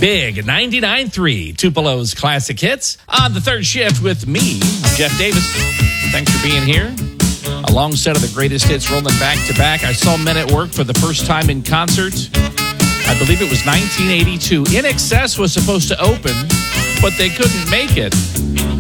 Big 99.3 Tupelo's Classic Hits on the third shift with me, Jeff Davis. Thanks for being here. A long set of the greatest hits rolling back to back. I saw Men at Work for the first time in concert. I believe it was 1982. In Excess was supposed to open, but they couldn't make it.